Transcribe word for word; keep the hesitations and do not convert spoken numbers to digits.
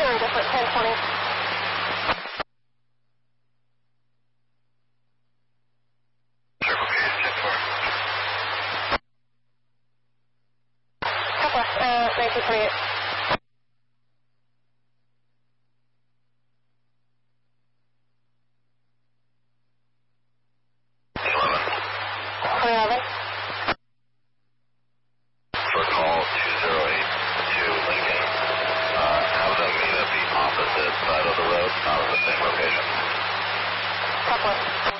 turn different, ten twenty. Southwest, uh, nineteen twenty-eight. twenty eleven. For call two zero eight two Lincoln, uh, have them meet at the opposite side of the road, not at the same location. Southwest.